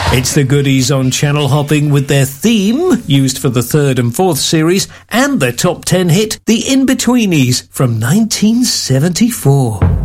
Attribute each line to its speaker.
Speaker 1: It's the goodies on Channel Hopping with their theme, used for the third and fourth series, and their top 10 hit, The In-Betweenies, from 1974.